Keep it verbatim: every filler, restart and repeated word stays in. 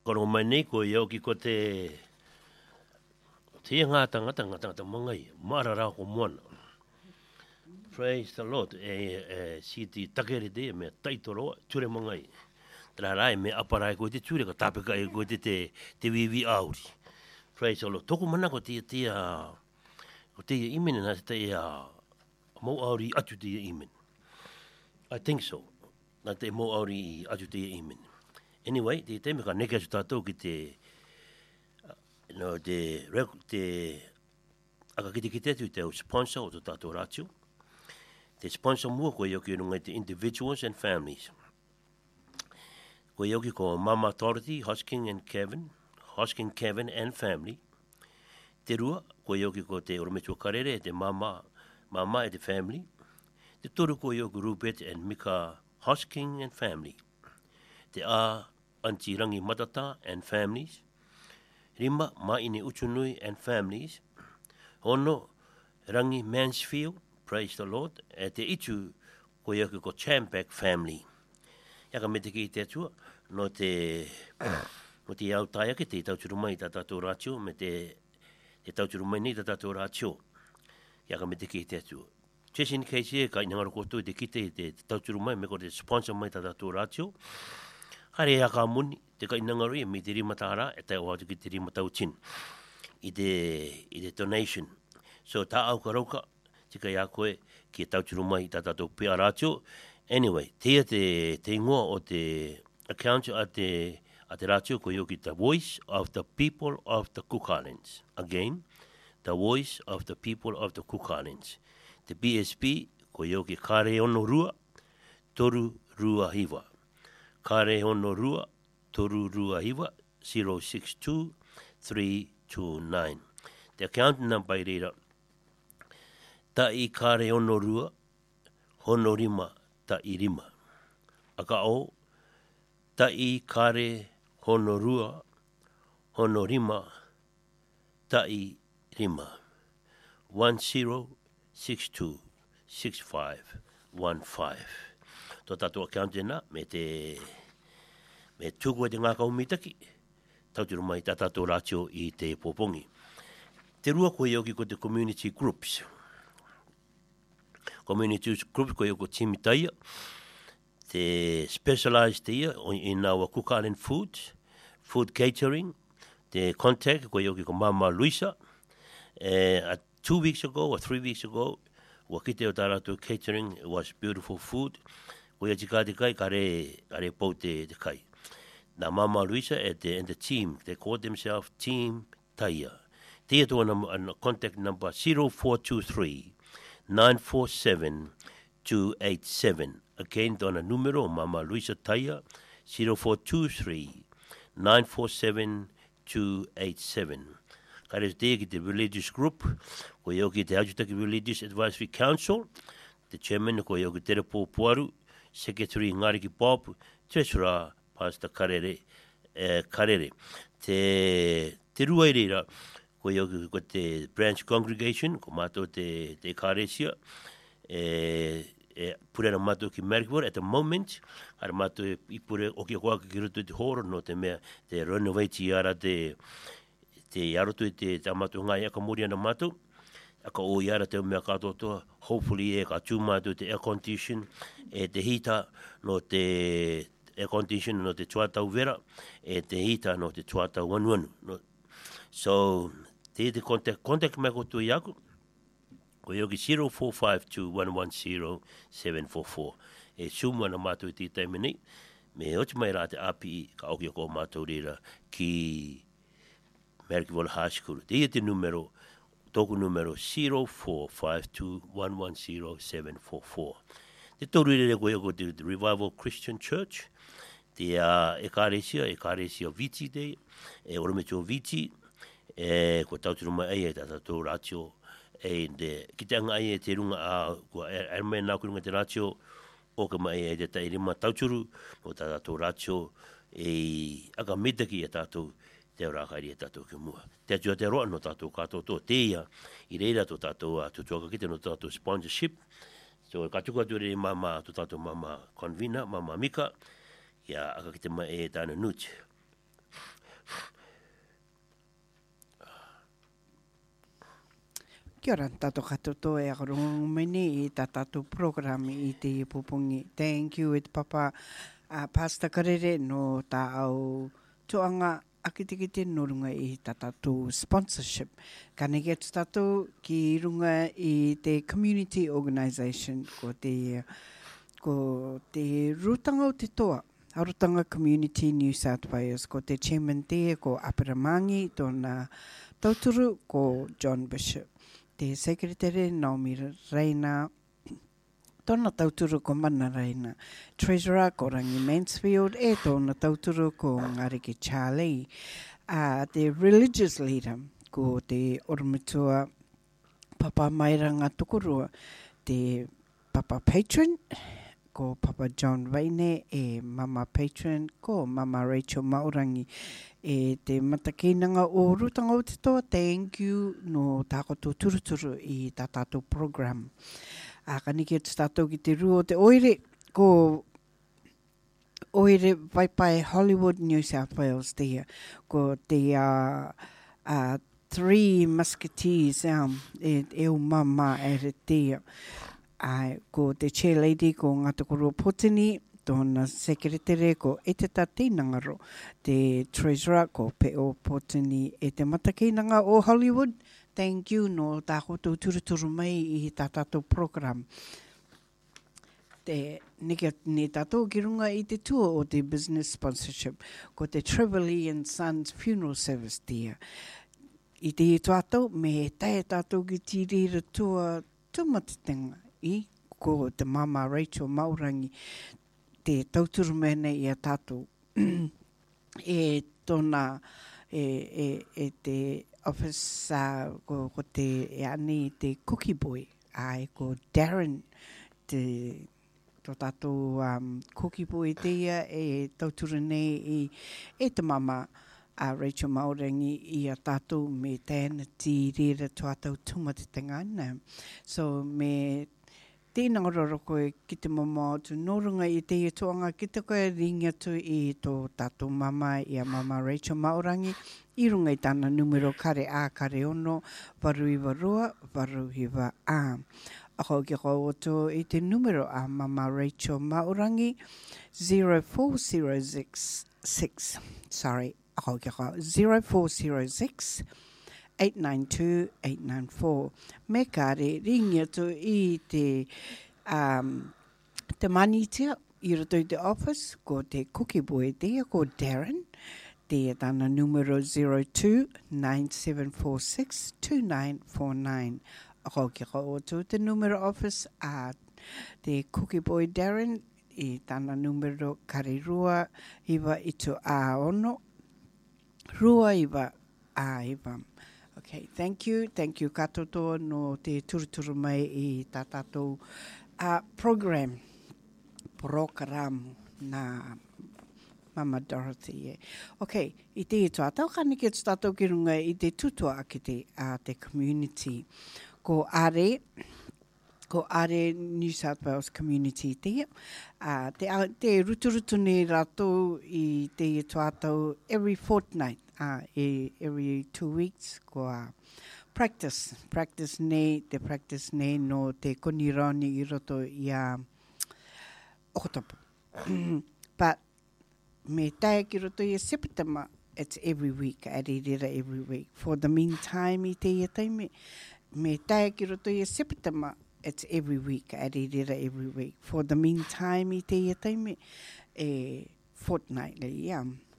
kono mai nei ko iau ki ko te te ngā tangata ngā tangata mangai, marara ko moana. Praise the Lord. E, e si ti takere te me taitoro ture mangai. Tra rai me aparai ko te ture ka tapeka e ko te te te vivi auri. Praise the Lord. Toko mana ko te te a ko te imene na te a mo auri atu te imene. I think so. Na te mo auri atu te imene. Anyway, te te me ka neke atu tātou ki te no te te aka ki te ki te tu te sponsor o tātou rātio. Te sponsor mua ko yoki rungai te individuals and families. Ko yoki ko Mama Authority, Hosking and Kevin, Hosking, Kevin and family. Te rua, ko yoki ko te Orometua Karere, te Mama, Mama e te family. Te toru ko yoki Rupert and Mika Hosking and family. Te A, Auntie Rangi Matata and families. Rima, Maine Utunui and families. Hono, Rangi Mansfield, praise the Lord. E te itu, ko yoki ko Champack family. Iaka me te ki te atua, no te, no te au taia ke te tauturu mai ta tātou rātio, me te, te tauturu mai ni ta tātou rātio. Iaka me te ki te atua. Just in case e, ka inangaro koto te ki te, te tauturu mai, me ko te sponsor mai ta tātou rātio. Hare ea ka muni, te ka inangaro e, me te rima tāra, e tai wātu ki te rima tautin. I te, i te donation. So tā au ka rauka, tika ia koe, ki e tauturu mai ta tātou pia rātio. Anyway, tia te, te ingoa o te account a te, a te rātio ko yoki the voice of the people of the Cook Islands. Again, the voice of the people of the Cook Islands. Te B S P ko yoki Kare Ono Rua, Toru Rua Hiwa. Kare Ono Rua, Toru Rua Hiwa, zero six two three two nine. Te account number i reira. Ta i Kare Ono Rua, Honorima, ta i rima. Aka o, ta i kare honorua, honorima, ta i rima. one zero six two six five one five. Tō tātou account ena, me te, me tūkua te ngā kaumitaki, tauturu mai tā tātou rātio i te popongi. Te rua koe yoki ko te community groups. Community groups ko yoko timi taia, te specialized taia in our Cook Island food, food catering, te contact ko yoki ko Mama Luisa. Uh, two weeks ago or three weeks ago, wakite o tārato catering, it was beautiful food. Ko ia tika te kai, kare, kare pau te, te kai. Na Mama Luisa and the, and the team, they call themselves Team Taia. Taia to a contact number zero four two three nine four seven two eight seven. Again, dona numero Mama Luisa Taia, zero four two three nine four seven two eight seven. Kare te ki te religious group, ko iau ki te Aututaki Religious Advisory Council, te chairman ko iau ki Terepo Puaru, secretary Ngariki Pop, treasurer Pastor Karere, eh, Karere. Te, te rua i reira, ko iau ko te branch congregation, ko mātou te, te kāresia, e, e purera mātou ki Marrickville at the moment, ara mātou i pure o ki koaka ki rutu te horo, no te mea, te renovate i ara te, te arotu i te, te mātou ngai aka mori ana mātou, aka o i ara te mea kātotoa, hopefully e ka tū mātou te air condition, e te hita no te air condition no te tuatau vera, e te hita no te tuatau wanuanu. No. So, te te contact, contact me ko tu i aku, ko yoki zero four five two one one zero seven four four. E suma na mātou i te taime nei, me oti mai rā te api i ka auki ko mātou rira ki Marrickville High School. Te ia te numero, tōku numero zero four five two one one zero seven four four. Te toru i rere ko iako te Revival Christian Church, te uh, ekaresia, ekaresia Viti Day, e Orometua Viti, e ko tauturu mai ai e tātou rātio, e de, ki te anga ai e te runga a, ko ermea nā kurunga te rātio, o ka mai e te tairima tauturu, o tātou rātio, e aka mitaki e tātou, te rākairi e tātou ki mua. Te atua te roa no tātou kātou tō, te ia, i reira tō tātou a tutuaka kite no tātou sponsorship, so ka tuka tu re mama, tō tātou mama Convina, mama Mika, ia aka kite mai e tāna nuti. Kia ora tātou katoto e akarungu mene i tā tātou program i te pupungi. Thank you, it papa uh, Pastor Karere no tā au tuanga akitikite no runga i tā tātou sponsorship. Ka neke atu tātou ki runga i te community organisation ko te, ko te rutanga o te toa. Arutanga Community New South Wales ko te chairman te ko Apiramangi tōna tauturu ko John Bishop. Te secretary Naomi Reina, tōna tauturu ko Mana Reina, treasurer ko Rangi Mansfield, e tōna tauturu ko Ngariki Charlie, uh, te religious leader ko te Ormatua Papa Mairanga Tukurua, te Papa Patron, ko Papa John Vaine, e Mama Patron, ko Mama Rachel Maurangi, e te matakinanga o rutanga o te toa, thank you no tākoto turuturu i tā tātou program. A ka niki atu tātou ki te rua o te oire, ko oire Vaipai Hollywood, New South Wales te ko te uh, uh, Three Musketeers, um, e, e o mama e re te ai ko te chair lady ko Ngatakoro Potini, tōna secretary ko e te tatinangaro, te treasurer ko Peo Potini, e te matakinanga o Hollywood. Thank you no tākoto turuturu mai i tā tātou program. Te neke ne tātou ki runga i te tour o te business sponsorship, ko te Trevally and Sons Funeral Service tia. I te tātou, me tae tātou ki tirira tua tumatitenga i, ko te Mama Rachel Maurangi, te tauturu mene i a tātou. E tōna, e, e, e te office, uh, ko, ko te, e ani te cookie boy, ai, ko Darren, te, tō tātou um, cookie boy te ia, e tauturu nei i, e te Mama uh, Rachel Maurangi i a tātou me tēna tīrira tātou tumatitenga ana. So, me tēnā roro koe ki te mama atu norunga i te i toanga ki te koe ringa tu i tō tātou mama i a Mama Rachel Maurangi i runga i tāna numero kare a kare ono waru i warua, waru i wa a. Ako ki ko oto i te numero a Mama Rachel Maurangi zero four zero six six, sorry, ako ki ko zero four zero six eight nine two eight nine four. Me kare ringi atu i te um, te manitia i roto i te office ko te cookie boy te ko Darren. Te tana numero zero two nine seven four six two nine four nine. Ako ki ko oto te numero office a te cookie boy Darren i tana numero kare rua iwa ito a ono. Rua iwa a iwa. Okay, thank you. Thank you katoto no te turuturu mai i tā tātou uh, program, program na Mama Dorothy. Yeah. Okay, i te i tātou ka neke tu tātou ki runga i te tutua ki te, uh, te community. Ko are, ko are New South Wales community te. Uh, te, uh, te ruturutu nei rātou i te i tātou every fortnight. Uh, every two weeks ko uh, practice practice nei te practice nei no te konirani i roto i a okotopo. But me tae ki roto i a sepitama, it's every week, aririra every week. For the meantime i te ia taime, me tae ki roto i a sepitama, it's every week, aririra every week. For the meantime i te ia taime, e fortnightly, yeah.